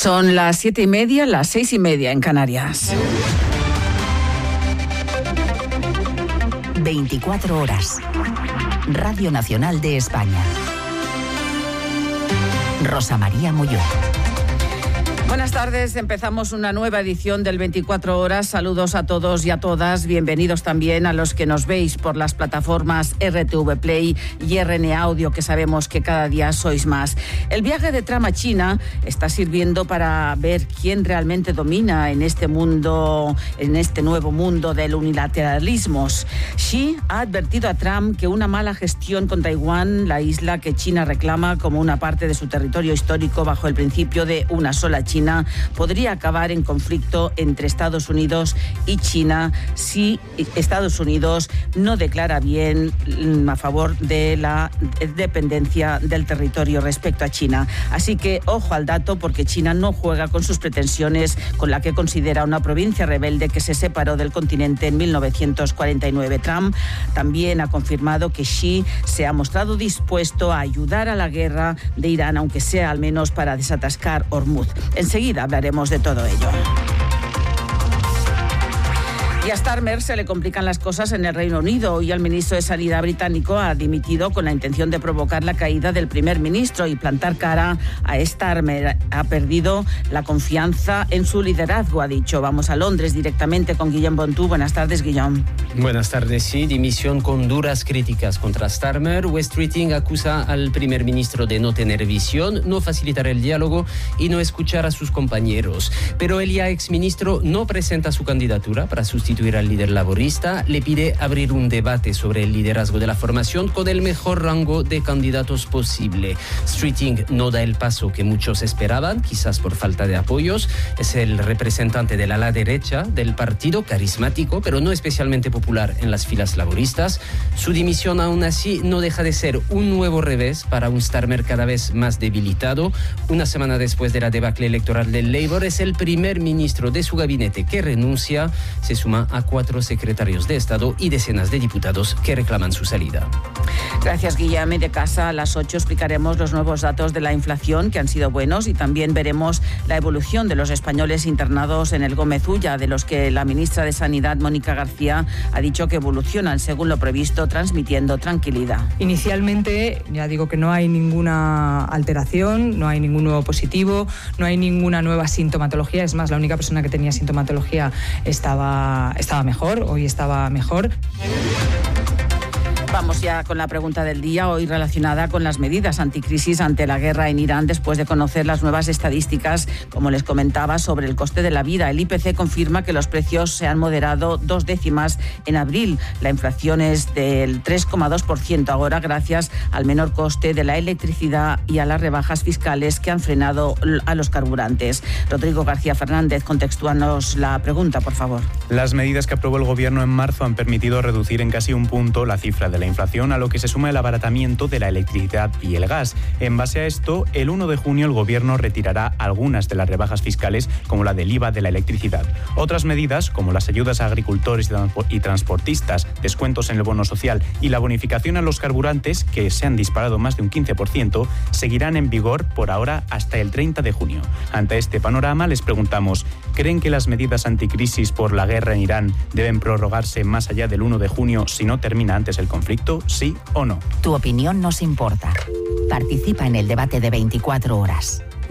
Son las 7:30, las 6:30 en Canarias. 24 horas. Radio Nacional de España. Rosa María Molló. Buenas tardes, empezamos una nueva edición del 24 horas. Saludos a todos y a todas. Bienvenidos también a los que nos veis por las plataformas RTV Play y RN Audio, que sabemos que cada día sois más. El viaje de Trump a China está sirviendo para ver quién realmente domina en este mundo, en este nuevo mundo del unilateralismo. Xi ha advertido a Trump que una mala gestión con Taiwán, la isla que China reclama como una parte de su territorio histórico bajo el principio de una sola China, podría acabar en conflicto entre Estados Unidos y China si Estados Unidos no declara bien a favor de la dependencia del territorio respecto a China. Así que ojo al dato, porque China no juega con sus pretensiones con la que considera una provincia rebelde que se separó del continente en 1949. Trump también ha confirmado que Xi se ha mostrado dispuesto a ayudar a la guerra de Irán, aunque sea al menos para desatascar Hormuz. Enseguida hablaremos de todo ello. Y a Starmer se le complican las cosas en el Reino Unido. Hoy el ministro de Sanidad británico ha dimitido con la intención de provocar la caída del primer ministro y plantar cara a Starmer. Ha perdido la confianza en su liderazgo, ha dicho. Vamos a Londres directamente con Guillem Bontú. Buenas tardes, Guillem. Buenas tardes, sí. Dimisión con duras críticas contra Starmer. West Streeting acusa al primer ministro de no tener visión, no facilitar el diálogo y no escuchar a sus compañeros. Pero el ya exministro no presenta su candidatura para sustituir al líder laborista. Le pide abrir un debate sobre el liderazgo de la formación con el mejor rango de candidatos posible. Streeting no da el paso que muchos esperaban, quizás por falta de apoyos. Es el representante del ala derecha del partido, carismático, pero no especialmente popular en las filas laboristas. Su dimisión aún así no deja de ser un nuevo revés para un Starmer cada vez más debilitado. Una semana después de la debacle electoral del Labour, es el primer ministro de su gabinete que renuncia. Se suma a 4 secretarios de Estado y decenas de diputados que reclaman su salida. Gracias, Guillem. De casa a las 8 explicaremos los nuevos datos de la inflación, que han sido buenos, y también veremos la evolución de los españoles internados en el Gómez Ulla, de los que la ministra de Sanidad, Mónica García, ha dicho que evolucionan según lo previsto, transmitiendo tranquilidad. Inicialmente, ya digo que no hay ninguna alteración, no hay ningún nuevo positivo, no hay ninguna nueva sintomatología. Es más, la única persona que tenía sintomatología estaba mejor, hoy estaba mejor. Vamos ya con la pregunta del día, hoy relacionada con las medidas anticrisis ante la guerra en Irán, después de conocer las nuevas estadísticas, como les comentaba, sobre el coste de la vida. El IPC confirma que los precios se han moderado 2 décimas en abril. La inflación es del 3,2% ahora, gracias al menor coste de la electricidad y a las rebajas fiscales que han frenado a los carburantes. Rodrigo García Fernández, contextúanos la pregunta, por favor. Las medidas que aprobó el Gobierno en marzo han permitido reducir en casi un punto la cifra de la inflación, a lo que se suma el abaratamiento de la electricidad y el gas. En base a esto, el 1 de junio el Gobierno retirará algunas de las rebajas fiscales, como la del IVA de la electricidad. Otras medidas, como las ayudas a agricultores y transportistas, descuentos en el bono social y la bonificación a los carburantes, que se han disparado más de un 15%, seguirán en vigor por ahora hasta el 30 de junio. Ante este panorama, les preguntamos, ¿creen que las medidas anticrisis por la guerra en Irán deben prorrogarse más allá del 1 de junio si no termina antes el conflicto? ¿Sí o no? Tu opinión nos importa. Participa en el debate de 24 horas.